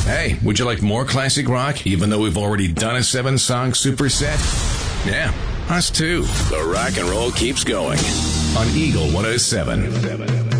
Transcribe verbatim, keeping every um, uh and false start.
Hey, would you like more classic rock, even though we've already done a seven-song superset? Yeah, us too. The rock and roll keeps going on Eagle one oh seven.